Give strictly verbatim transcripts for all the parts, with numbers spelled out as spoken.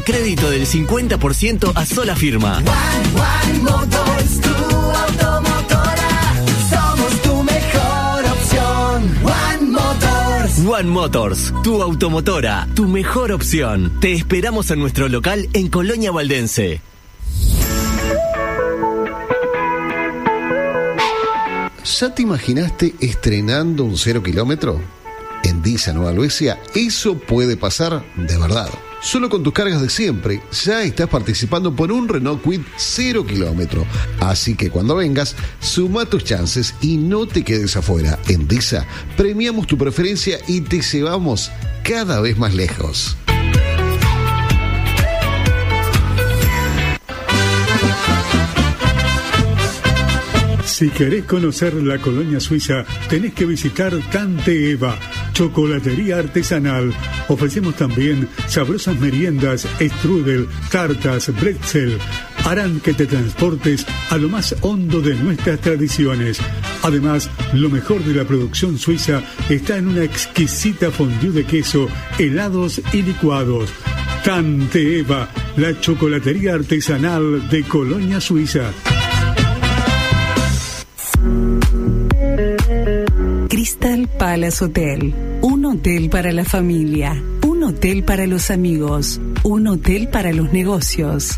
Crédito del cincuenta por ciento a sola firma. One, One Motors, tu automotora. Somos tu mejor opción. One Motors. One Motors, tu automotora, tu mejor opción. Te esperamos en nuestro local en Colonia Valdense. ¿Ya te imaginaste estrenando un cero kilómetro? En Disa Nueva Albesia, eso puede pasar de verdad. Solo con tus cargas de siempre, ya estás participando por un Renault Kwid cero kilómetro. Así que cuando vengas, suma tus chances y no te quedes afuera. En Disa, premiamos tu preferencia y te llevamos cada vez más lejos. Si querés conocer la colonia suiza, tenés que visitar Tante Eva, chocolatería artesanal. Ofrecemos también sabrosas meriendas, strudel, tartas, bretzel. Harán que te transportes a lo más hondo de nuestras tradiciones. Además, lo mejor de la producción suiza está en una exquisita fondue de queso, helados y licuados. Tante Eva, la chocolatería artesanal de Colonia Suiza. Crystal Palace Hotel, un hotel para la familia, un hotel para los amigos, un hotel para los negocios.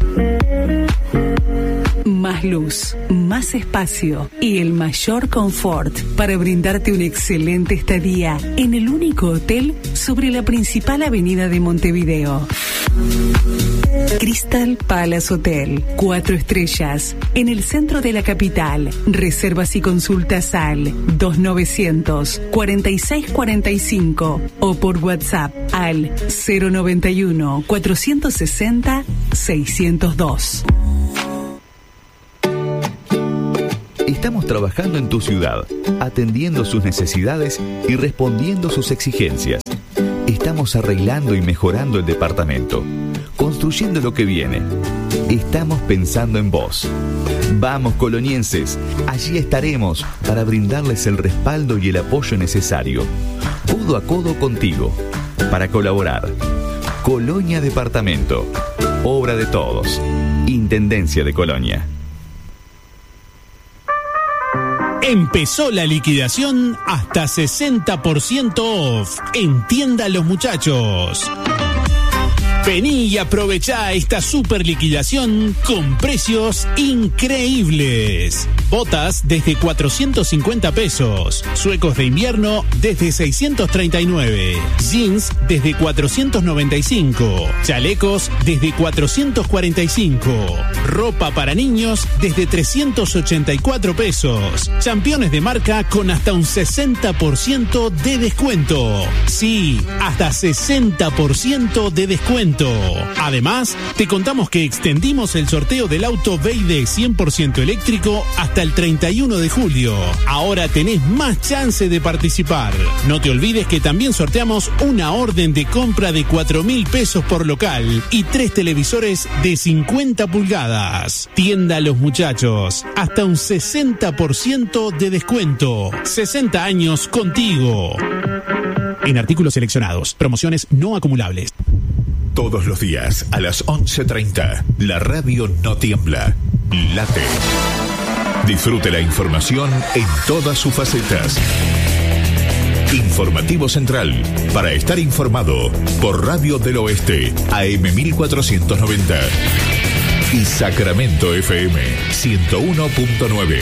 Más luz, más espacio y el mayor confort para brindarte una excelente estadía en el único hotel sobre la principal avenida de Montevideo. Crystal Palace Hotel, cuatro estrellas, en el centro de la capital. Reservas y consultas al dos novecientos, cuarenta y seis cuarenta y cinco o por WhatsApp al cero noventa y uno, cuatrocientos sesenta, seiscientos dos. Estamos trabajando en tu ciudad, atendiendo sus necesidades y respondiendo sus exigencias. Estamos arreglando y mejorando el departamento, construyendo lo que viene. Estamos pensando en vos. Vamos, colonienses, allí estaremos para brindarles el respaldo y el apoyo necesario, codo a codo contigo, para colaborar. Colonia Departamento, obra de todos. Intendencia de Colonia. Empezó la liquidación hasta sesenta por ciento off en Tienda Los Muchachos. Vení y aprovechá esta super liquidación con precios increíbles. Botas desde cuatrocientos cincuenta pesos. Suecos de invierno desde seiscientos treinta y nueve. Jeans desde cuatrocientos noventa y cinco. Chalecos desde cuatrocientos cuarenta y cinco. Ropa para niños desde trescientos ochenta y cuatro pesos. Championes de marca con hasta un sesenta por ciento de descuento. Sí, hasta sesenta por ciento de descuento. Además, te contamos que extendimos el sorteo del auto B Y D cien por ciento eléctrico hasta el treinta y uno de julio. Ahora tenés más chance de participar. No te olvides que también sorteamos una orden de compra de cuatro mil pesos por local y tres televisores de cincuenta pulgadas. Tienda Los Muchachos, hasta un sesenta por ciento de descuento. sesenta años contigo. En artículos seleccionados, promociones no acumulables. Todos los días a las once treinta, la radio no tiembla, late. Disfrute la información en todas sus facetas. Informativo Central, para estar informado, por Radio del Oeste, A M mil cuatrocientos noventa. Y Sacramento F M, ciento uno punto nueve.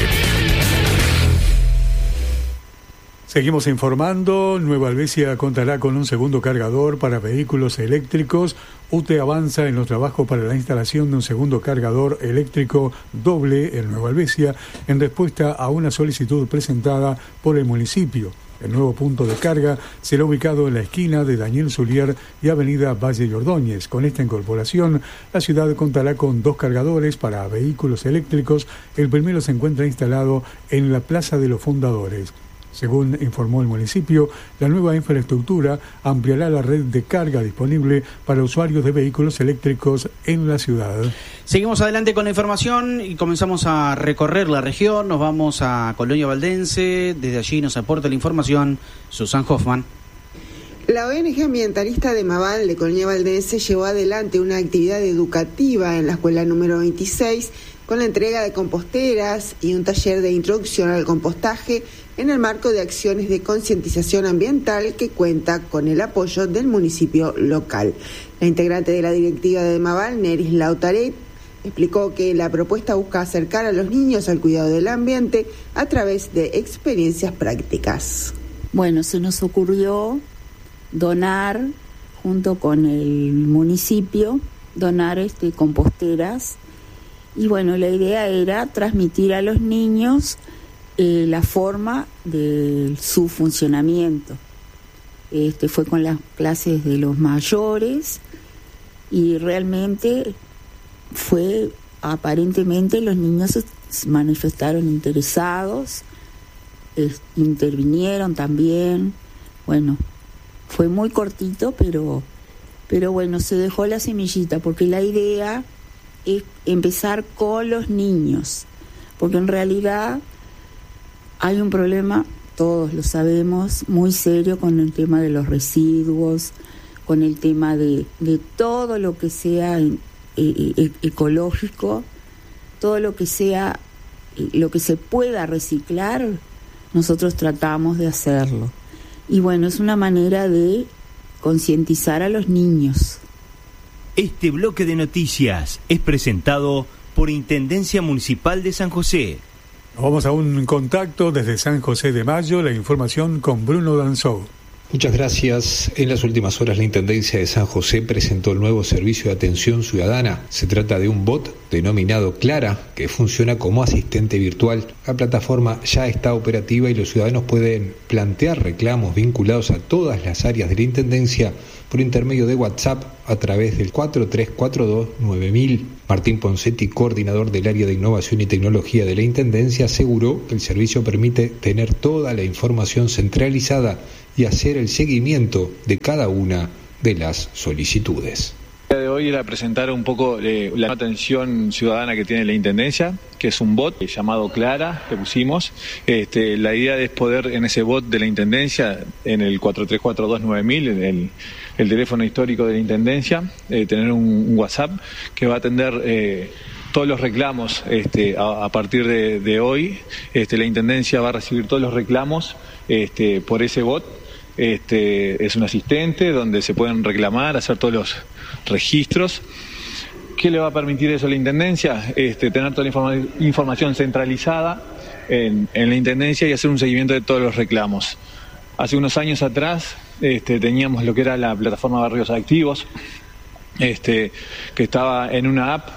Seguimos informando. Nueva Albesia contará con un segundo cargador para vehículos eléctricos. U T E avanza en los trabajos para la instalación de un segundo cargador eléctrico doble en Nueva Albesia en respuesta a una solicitud presentada por el municipio. El nuevo punto de carga será ubicado en la esquina de Daniel Zulier y Avenida Valle y Ordóñez. Con esta incorporación, la ciudad contará con dos cargadores para vehículos eléctricos. El primero se encuentra instalado en la Plaza de los Fundadores. Según informó el municipio, la nueva infraestructura ampliará la red de carga disponible para usuarios de vehículos eléctricos en la ciudad. Seguimos adelante con la información y comenzamos a recorrer la región. Nos vamos a Colonia Valdense. Desde allí nos aporta la información Susan Hoffman. La O N G ambientalista de Maval de Colonia Valdense llevó adelante una actividad educativa en la escuela número veintiséis con la entrega de composteras y un taller de introducción al compostaje en el marco de acciones de concientización ambiental que cuenta con el apoyo del municipio local. La integrante de la directiva de Maval, Neris Lautaret, explicó que la propuesta busca acercar a los niños al cuidado del ambiente a través de experiencias prácticas. Bueno, se nos ocurrió donar, junto con el municipio, donar este, composteras. Y bueno, la idea era transmitir a los niños eh, la forma de su funcionamiento. Este, fue con las clases de los mayores y realmente fue, aparentemente los niños se manifestaron interesados, eh, intervinieron también. Bueno, fue muy cortito, pero, pero bueno, se dejó la semillita, porque la idea es empezar con los niños, porque en realidad hay un problema, todos lo sabemos, muy serio con el tema de los residuos, con el tema de, de todo lo que sea eh, eh, ecológico, todo lo que sea, eh, lo que se pueda reciclar, nosotros tratamos de hacerlo. Y bueno, es una manera de concientizar a los niños. Este bloque de noticias es presentado por Intendencia Municipal de San José. Vamos a un contacto desde San José de Mayo, la información con Bruno Danzó. Muchas gracias. En las últimas horas la Intendencia de San José presentó el nuevo servicio de atención ciudadana. Se trata de un bot denominado Clara, que funciona como asistente virtual. La plataforma ya está operativa y los ciudadanos pueden plantear reclamos vinculados a todas las áreas de la Intendencia por intermedio de WhatsApp a través del cuatro tres cuatro dos nueve mil. Martín Poncetti, coordinador del área de innovación y tecnología de la Intendencia, aseguró que el servicio permite tener toda la información centralizada y hacer el seguimiento de cada una de las solicitudes. El día de hoy era presentar un poco eh, la atención ciudadana que tiene la Intendencia, que es un bot llamado Clara, que pusimos. Este, la idea es poder en ese bot de la Intendencia, en el cuatro tres cuatro dos nueve mil, el, el teléfono histórico de la Intendencia, eh, tener un, un WhatsApp que va a atender eh, todos los reclamos este, a, a partir de, de hoy. Este, la Intendencia va a recibir todos los reclamos este, por ese bot. Este, es un asistente donde se pueden reclamar, hacer todos los registros. ¿Qué le va a permitir eso a la Intendencia? Este, tener toda la informa- información centralizada en, en la Intendencia y hacer un seguimiento de todos los reclamos. Hace unos años atrás este, teníamos lo que era la plataforma Barrios Activos, este, que estaba en una app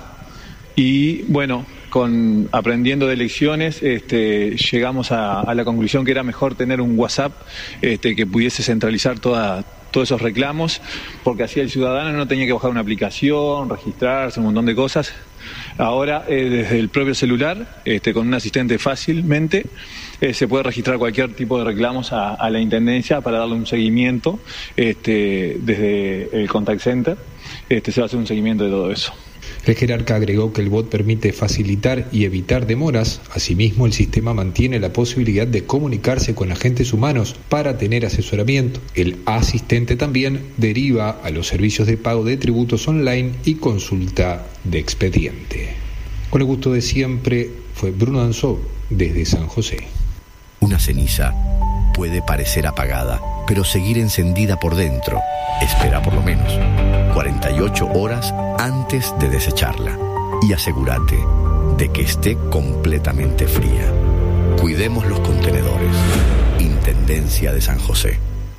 y bueno, con aprendiendo de lecciones, este, llegamos a, a la conclusión que era mejor tener un WhatsApp este, que pudiese centralizar toda, todos esos reclamos, porque así el ciudadano no tenía que bajar una aplicación, registrarse, un montón de cosas. Ahora, eh, desde el propio celular, este, con un asistente fácilmente, eh, se puede registrar cualquier tipo de reclamos a, a la Intendencia para darle un seguimiento este, desde el contact center. Este, se va a hacer un seguimiento de todo eso. El jerarca agregó que el bot permite facilitar y evitar demoras. Asimismo, el sistema mantiene la posibilidad de comunicarse con agentes humanos para tener asesoramiento. El asistente también deriva a los servicios de pago de tributos online y consulta de expediente. Con el gusto de siempre, fue Bruno Danzó desde San José. Una ceniza puede parecer apagada, pero seguir encendida por dentro. Espera por lo menos cuarenta y ocho horas antes de desecharla y asegúrate de que esté completamente fría. Cuidemos los contenedores. Intendencia de San José.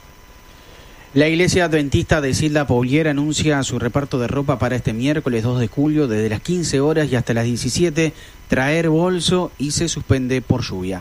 La Iglesia Adventista de Silda Poulier anuncia su reparto de ropa para este miércoles dos de julio desde las quince horas y hasta las diecisiete. Traer bolso y se suspende por lluvia.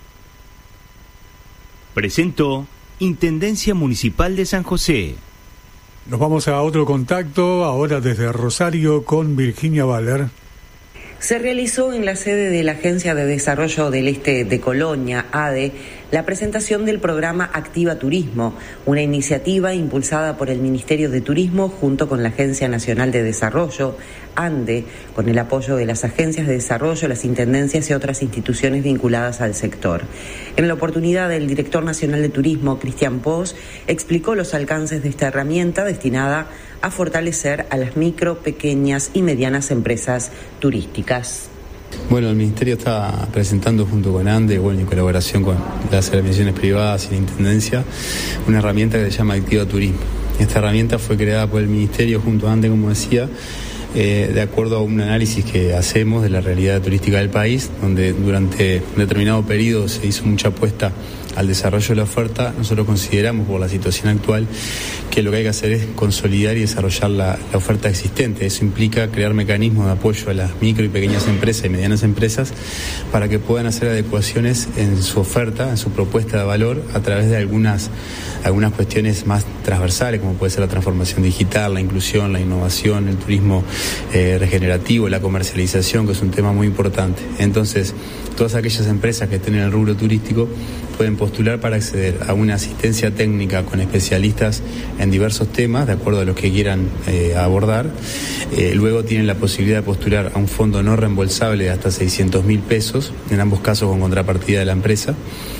Presentó Intendencia Municipal de San José. Nos vamos a otro contacto, ahora desde Rosario con Virginia Valer. Se realizó en la sede de la Agencia de Desarrollo del Este de Colonia, A D E, la presentación del programa Activa Turismo, una iniciativa impulsada por el Ministerio de Turismo junto con la Agencia Nacional de Desarrollo, ANDE, con el apoyo de las agencias de desarrollo, las intendencias y otras instituciones vinculadas al sector. En la oportunidad, el director nacional de Turismo, Cristian Pos, explicó los alcances de esta herramienta destinada a fortalecer a las micro, pequeñas y medianas empresas turísticas. Bueno, el Ministerio está presentando junto con ANDE, bueno, en colaboración con las organizaciones privadas y la Intendencia, una herramienta que se llama Activa Turismo. Esta herramienta fue creada por el Ministerio junto a ANDE, como decía, eh, de acuerdo a un análisis que hacemos de la realidad turística del país, donde durante un determinado periodo se hizo mucha apuesta al desarrollo de la oferta. Nosotros consideramos, por la situación actual, que lo que hay que hacer es consolidar y desarrollar la, la oferta existente. Eso implica crear mecanismos de apoyo a las micro y pequeñas empresas y medianas empresas para que puedan hacer adecuaciones en su oferta, en su propuesta de valor, a través de algunas, algunas cuestiones más transversales, como puede ser la transformación digital, la inclusión, la innovación, el turismo eh, regenerativo, la comercialización, que es un tema muy importante. Entonces, todas aquellas empresas que estén en el rubro turístico pueden postular para acceder a una asistencia técnica con especialistas en diversos temas, de acuerdo a los que quieran eh, abordar. Eh, luego tienen la posibilidad de postular a un fondo no reembolsable de hasta seiscientos mil pesos, en ambos casos con contrapartida de la empresa,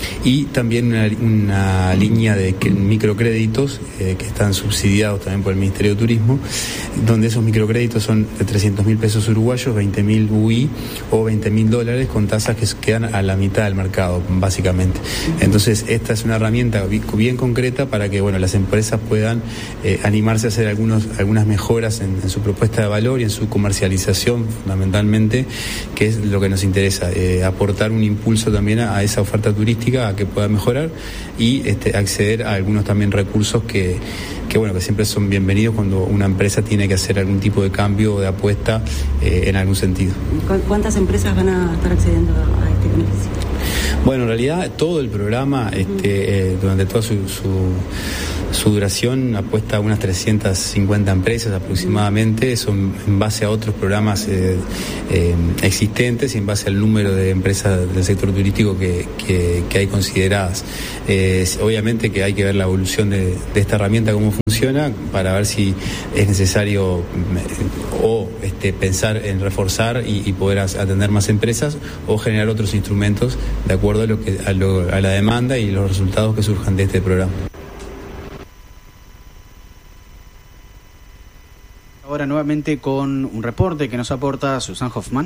y también una, una línea de microcréditos eh, que están subsidiados también por el Ministerio de Turismo, donde esos microcréditos son de trescientos mil pesos uruguayos, veinte mil U I o veinte mil dólares, con tasas que quedan a la mitad del mercado, básicamente. Entonces, esta es una herramienta bien concreta para que, bueno, las empresas puedan eh, animarse a hacer algunos, algunas mejoras en, en su propuesta de valor y en su comercialización, fundamentalmente, que es lo que nos interesa, eh, aportar un impulso también a, a esa oferta turística, a que pueda mejorar y este, acceder a algunos también recursos que, que, bueno, que siempre son bienvenidos cuando una empresa tiene que hacer algún tipo de cambio o de apuesta eh, en algún sentido. ¿Cuántas empresas van a estar accediendo a este beneficio? Bueno, en realidad todo el programa, este, eh, durante toda su, su, su duración, apuesta a unas trescientas cincuenta empresas aproximadamente, eso en base a otros programas eh, eh, existentes y en base al número de empresas del sector turístico que, que, que hay consideradas. Eh, obviamente que hay que ver la evolución de, de esta herramienta, cómo funciona, para ver si es necesario o este, pensar en reforzar y, y poder atender más empresas o generar otros instrumentos de acuerdo a, lo que, a, lo, a la demanda y los resultados que surjan de este programa. Ahora nuevamente con un reporte que nos aporta Susan Hoffman.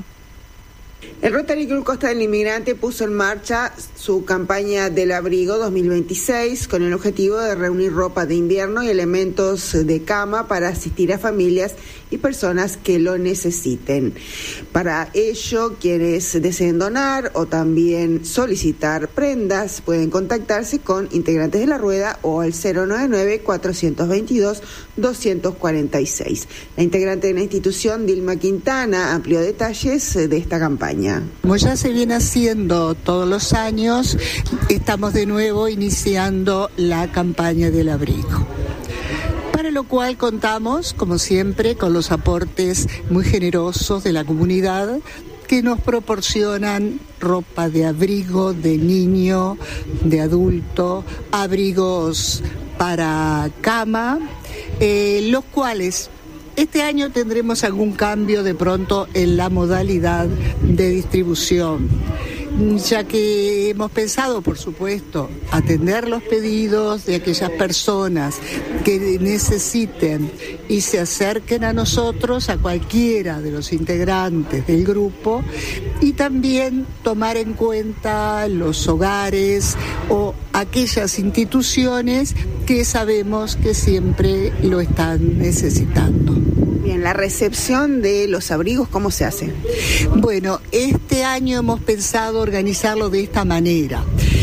El Rotary Club Costa del Inmigrante puso en marcha su campaña del abrigo dos mil veintiséis con el objetivo de reunir ropa de invierno y elementos de cama para asistir a familias y personas que lo necesiten. Para ello, quienes deseen donar o también solicitar prendas pueden contactarse con Integrantes de la Rueda o al cero nueve nueve, cuatrocientos veintidós, doscientos cuarenta y seis. La integrante de la institución, Dilma Quintana, amplió detalles de esta campaña. Como ya se viene haciendo todos los años, estamos de nuevo iniciando la campaña del abrigo, para lo cual contamos, como siempre, con los aportes muy generosos de la comunidad que nos proporcionan ropa de abrigo, de niño, de adulto, abrigos para cama, eh, los cuales este año tendremos algún cambio de pronto en la modalidad de distribución, ya que hemos pensado, por supuesto, atender los pedidos de aquellas personas que necesiten y se acerquen a nosotros, a cualquiera de los integrantes del grupo, y también tomar en cuenta los hogares o aquellas instituciones que sabemos que siempre lo están necesitando. Bien, la recepción de los abrigos, ¿cómo se hace? Bueno, este año hemos pensado organizarlo de esta manera,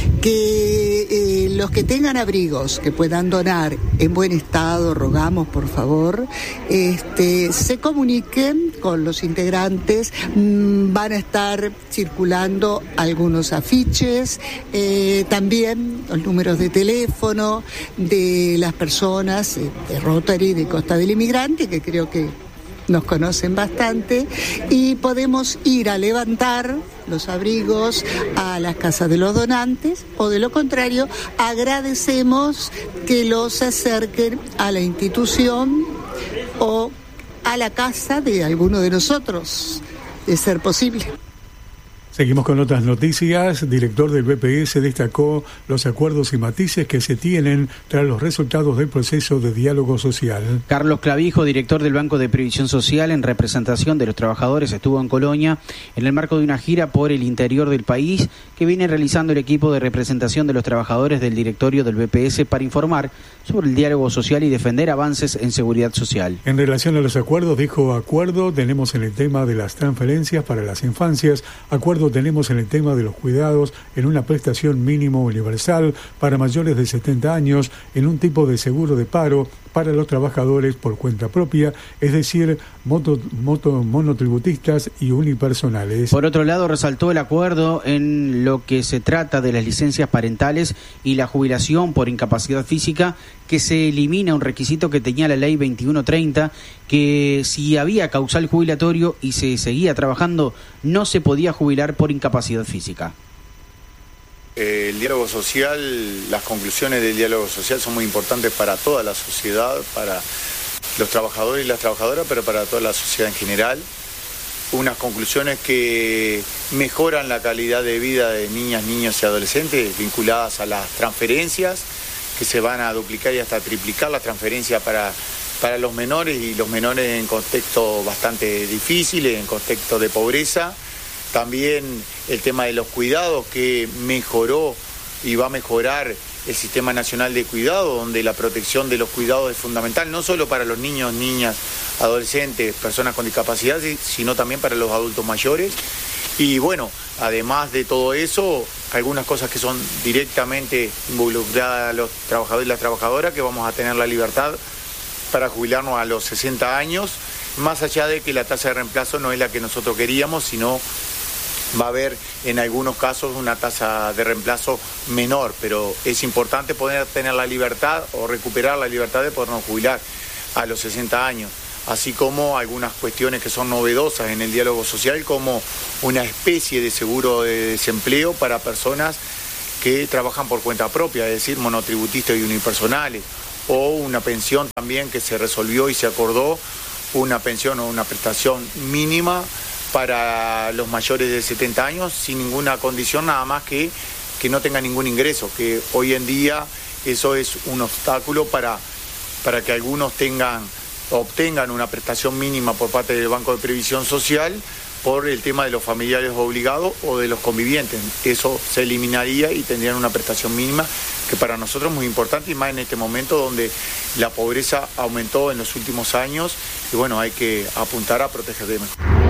que eh, los que tengan abrigos que puedan donar en buen estado, rogamos por favor, este, se comuniquen con los integrantes. Mm, van a estar circulando algunos afiches, eh, también los números de teléfono de las personas eh, de Rotary de Costa del Inmigrante, que creo que nos conocen bastante, y podemos ir a levantar los abrigos a las casas de los donantes, o de lo contrario, agradecemos que los acerquen a la institución o a la casa de alguno de nosotros, de ser posible. Seguimos con otras noticias. Director del B P S destacó los acuerdos y matices que se tienen tras los resultados del proceso de diálogo social. Carlos Clavijo, director del Banco de Previsión Social, en representación de los trabajadores, estuvo en Colonia en el marco de una gira por el interior del país que viene realizando el equipo de representación de los trabajadores del directorio del B P S para informar sobre el diálogo social y defender avances en seguridad social. En relación a los acuerdos, dijo: acuerdo tenemos en el tema de las transferencias para las infancias, acuerdo tenemos en el tema de los cuidados, en una prestación mínimo universal para mayores de setenta años, en un tipo de seguro de paro para los trabajadores por cuenta propia, es decir, moto, moto, monotributistas y unipersonales. Por otro lado, resaltó el acuerdo en lo que se trata de las licencias parentales y la jubilación por incapacidad física, que se elimina un requisito que tenía la ley veintiuno treinta, que si había causal jubilatorio y se seguía trabajando, no se podía jubilar por incapacidad física. El diálogo social, las conclusiones del diálogo social son muy importantes para toda la sociedad, para los trabajadores y las trabajadoras, pero para toda la sociedad en general. Unas conclusiones que mejoran la calidad de vida de niñas, niños y adolescentes vinculadas a las transferencias, que se van a duplicar y hasta triplicar las transferencias para, para los menores, y los menores en contextos bastante difíciles, en contextos de pobreza. También el tema de los cuidados, que mejoró y va a mejorar el Sistema Nacional de Cuidado, donde la protección de los cuidados es fundamental, no solo para los niños, niñas, adolescentes, personas con discapacidad, sino también para los adultos mayores. Y bueno, además de todo eso, algunas cosas que son directamente involucradas a los trabajadores y las trabajadoras, que vamos a tener la libertad para jubilarnos a los sesenta años, más allá de que la tasa de reemplazo no es la que nosotros queríamos, sino va a haber en algunos casos una tasa de reemplazo menor, pero es importante poder tener la libertad o recuperar la libertad de podernos jubilar a los sesenta años, así como algunas cuestiones que son novedosas en el diálogo social, como una especie de seguro de desempleo para personas que trabajan por cuenta propia, es decir, monotributistas y unipersonales, o una pensión también que se resolvió y se acordó, una pensión o una prestación mínima para los mayores de setenta años, sin ninguna condición, nada más que que no tengan ningún ingreso, que hoy en día eso es un obstáculo para, para que algunos tengan, obtengan una prestación mínima por parte del Banco de Previsión Social por el tema de los familiares obligados o de los convivientes. Eso se eliminaría y tendrían una prestación mínima, que para nosotros es muy importante, y más en este momento donde la pobreza aumentó en los últimos años, y bueno, hay que apuntar a proteger de mejor.